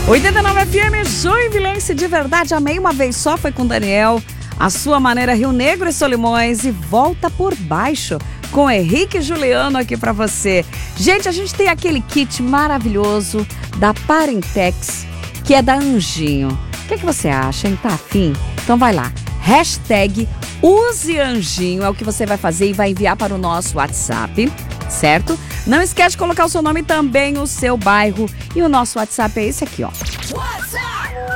89 FM, Joinvilense de verdade. Amei uma vez só, foi com Daniel. A sua maneira, Rio Negro e Solimões. E Volta por Baixo, com Henrique e Juliano aqui pra você. Gente, a gente tem aquele kit maravilhoso da Parentex, que é da Anjinho. O que você acha, hein? Tá afim? Então vai lá. Hashtag Use Anjinho é o que você vai fazer e vai enviar para o nosso WhatsApp, certo? Não esquece de colocar o seu nome e também, o seu bairro. E o nosso WhatsApp é esse aqui, ó. WhatsApp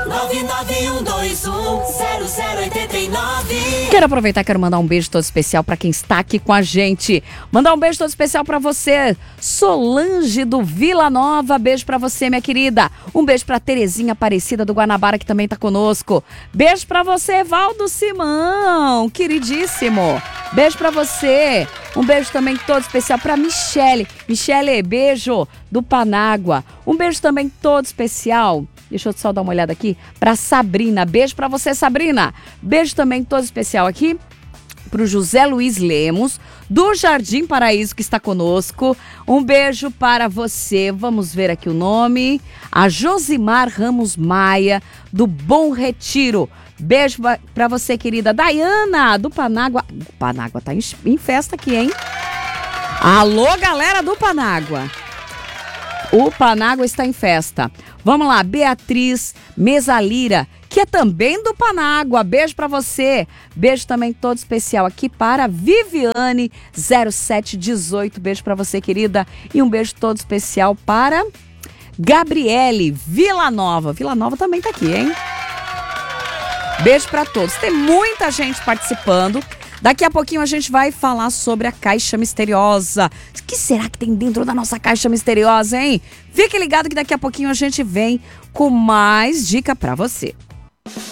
991210089. Quero aproveitar, quero mandar um beijo todo especial para quem está aqui com a gente. Mandar um beijo todo especial para você, Solange do Vila Nova. Beijo para você, minha querida. Um beijo para Terezinha Aparecida do Guanabara, que também tá conosco. Beijo para você, Valdo Simão, queridíssimo. Beijo para você. Um beijo também todo especial para Michele. Michele, beijo do Panágua. Um beijo também todo especial. Deixa eu só dar uma olhada aqui para Sabrina. Beijo para você, Sabrina. Beijo também todo especial aqui para o José Luiz Lemos, do Jardim Paraíso, que está conosco. Um beijo para você. Vamos ver aqui o nome. A Josimar Ramos Maia, do Bom Retiro. Beijo para você, querida Dayana, do Panágua. O Panágua tá em festa aqui, hein? Alô, galera do Panágua. O Panágua está em festa. Vamos lá, Beatriz Mesalira, que é também do Panágua. Beijo pra você. Beijo também todo especial aqui para Viviane 0718. Beijo pra você, querida. E um beijo todo especial para Gabriele Vila Nova. Vila Nova também tá aqui, hein? Beijo pra todos. Tem muita gente participando. Daqui a pouquinho a gente vai falar sobre a caixa misteriosa. O que será que tem dentro da nossa caixa misteriosa, hein? Fique ligado que daqui a pouquinho a gente vem com mais dica pra você.